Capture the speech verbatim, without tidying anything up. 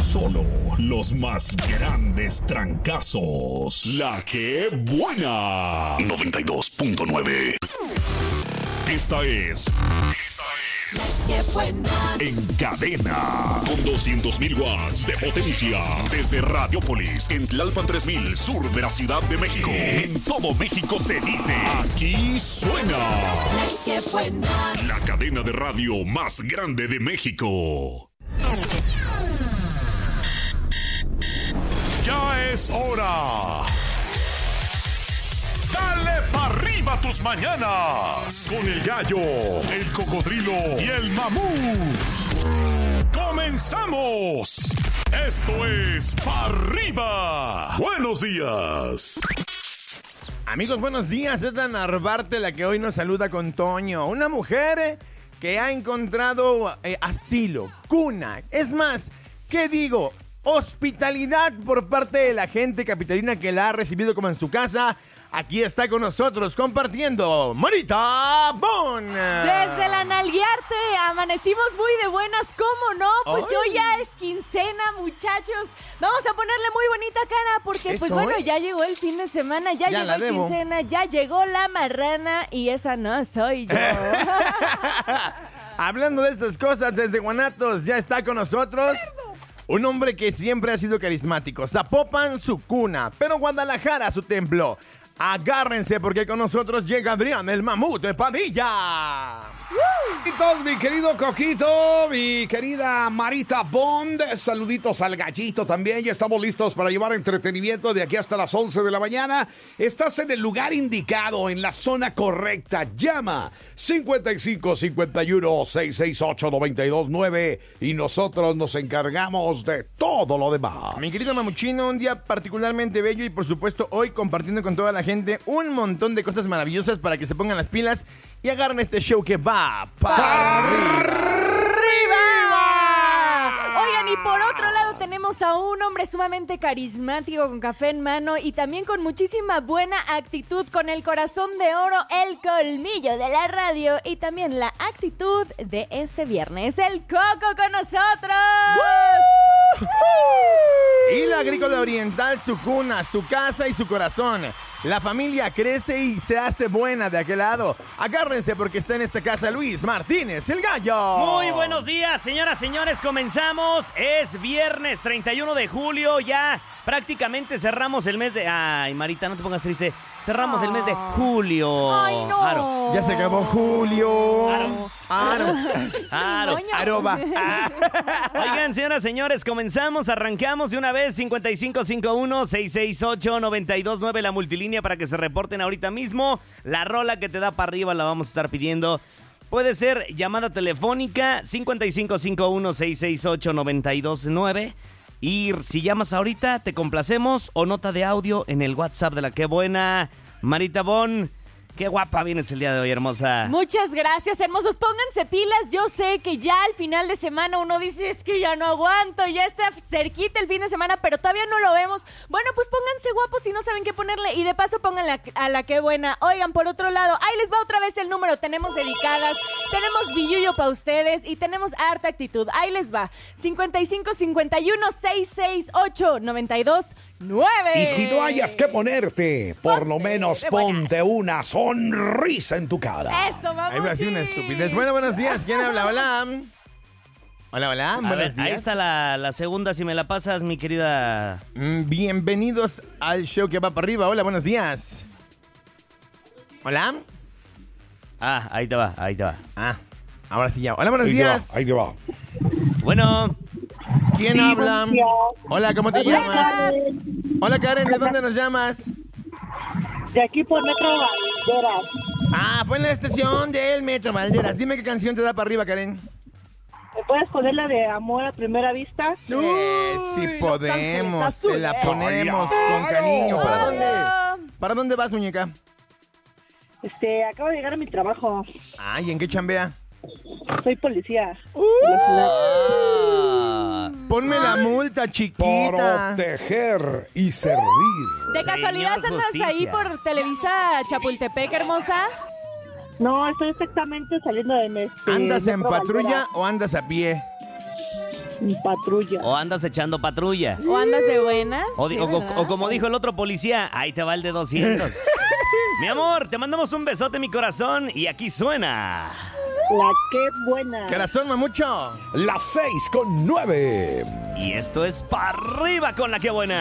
Solo los más grandes trancazos. La que buena. noventa y dos punto nueve. Esta es... ¡Qué buena! En cadena, con doscientos mil watts de potencia, desde Radiopolis, en Tlalpan tres mil, sur de la Ciudad de México. En todo México se dice, aquí suena. ¡Qué buena! La cadena de radio más grande de México. Ya es hora. Dale pa' arriba tus mañanas con el gallo, el cocodrilo y el mamú. ¡Comenzamos! Esto es Pa' Arriba. Buenos días. Amigos, buenos días. Es la Narvarte la que hoy nos saluda con Toño. Una mujer eh, que ha encontrado eh, asilo, cuna. Es más, ¿qué digo? Hospitalidad por parte de la gente capitalina que la ha recibido como en su casa. Aquí está con nosotros compartiendo Marita Bon. Desde la Nalguearte amanecimos muy de buenas, ¿cómo no? Pues Ay. hoy ya es quincena, muchachos. Vamos a ponerle muy bonita cara porque ¿Es pues hoy? bueno, ya llegó el fin de semana, ya, Ya llegó la el debo. quincena, ya llegó la marrana y esa no soy yo. Hablando de estas cosas, desde Guanatos ya está con nosotros un hombre que siempre ha sido carismático. Zapopan, su cuna, pero Guadalajara, su templo. Agárrense porque con nosotros llega Adrián, el mamut de Padilla. Saluditos, mi querido Coquito, mi querida Marita Bond, saluditos al gallito también, ya estamos listos para llevar entretenimiento de aquí hasta las once de la mañana. Estás en el lugar indicado, en la zona correcta. Llama cincuenta y cinco cincuenta y uno seiscientos sesenta y ocho noventa y dos nueve y nosotros nos encargamos de todo lo demás. Mi querido mamuchino, un día particularmente bello y por supuesto hoy compartiendo con toda la gente un montón de cosas maravillosas para que se pongan las pilas y agarren este show que va para arriba. Oigan, y por otro lado tenemos a un hombre sumamente carismático con café en mano y también con muchísima buena actitud, con el corazón de oro, el colmillo de la radio y también la actitud de este viernes. El Coco con nosotros. Y la Agrícola Oriental, su cuna, su casa y su corazón. La familia crece y se hace buena de aquel lado. Agárrense porque está en esta casa Luis Martínez, el gallo. Muy buenos días, señoras, señores, comenzamos. Es viernes treinta y uno de julio, ya prácticamente cerramos el mes de... Ay, Marita, no te pongas triste. Cerramos el mes de julio. Ay, no. Aro. Ya se acabó julio. Aro. Aro. Aro. Doña. Aroba. Oigan, señoras, señores, comenzamos, arrancamos de una vez. cincuenta y cinco cincuenta y uno seiscientos sesenta y ocho noventa y dos nueve, la multilínea para que se reporten ahorita mismo. La rola que te da para arriba la vamos a estar pidiendo. Puede ser llamada telefónica cincuenta y cinco cincuenta y uno seiscientos sesenta y ocho noventa y dos nueve. Y si llamas ahorita, te complacemos, o nota de audio en el WhatsApp de la que buena. Marita Bon, qué guapa vienes el día de hoy, hermosa. Muchas gracias, hermosos. Pónganse pilas. Yo sé que ya al final de semana uno dice, es que ya no aguanto, ya está cerquita el fin de semana, pero todavía no lo vemos. Bueno, pues pónganse guapos si no saben qué ponerle. Y de paso pónganle a, a la que buena. Oigan, por otro lado, ahí les va otra vez el número. Tenemos dedicadas, tenemos billullo para ustedes y tenemos harta actitud. Ahí les va. cincuenta y cinco cincuenta y uno seiscientos sesenta y ocho noventa y dos nueve. Y si no hayas que ponerte, por lo Ponte menos de buenas. ponte una sonrisa en tu cara. Eso, vamos. Ahí va a ser una estupidez. Bueno, buenos días. ¿Quién habla? Hola. Hola, hola. A Buenos ver, días. ahí está la, la segunda, si me la pasas, mi querida. Mm, Bienvenidos al show que va para arriba. Hola, buenos días. Hola. Ah, ahí te va, ahí te va. Ah, ahora sí ya. Hola, buenos Ahí te va, días. ahí te va. Bueno, ¿Quién habla? Hola, ¿cómo te llamas? Hola, Karen, ¿de dónde nos llamas? De aquí por Metro Valderas. Ah, fue en la estación del Metro Valderas. Dime qué canción te da para arriba, Karen. ¿Me puedes poner la de Amor a Primera Vista? Eh, si Los podemos, Ángeles te la Azules. ponemos con cariño. ¿Para dónde? Hola. ¿Para dónde vas, muñeca? Este, acabo de llegar a mi trabajo. Ay, ¿en qué chambea? Soy policía. ah, Ponme la multa, chiquita. Proteger y servir. ¿De casualidad Señor andas Justicia. ahí por Televisa Chapultepec, hermosa? No, estoy exactamente saliendo de este, ¿Andas en Metro patrulla Valderas. o andas a pie? Patrulla. ¿O andas echando patrulla? ¿O andas de buenas? O, di- Sí, o- o- ¿verdad? o como dijo el otro policía, ahí te va el de doscientos. Mi amor, te mandamos un besote, mi corazón, y aquí suena. La que buena. Corazón, mucho. Las seis con nueve. Y esto es Pa' Arriba con la que buena.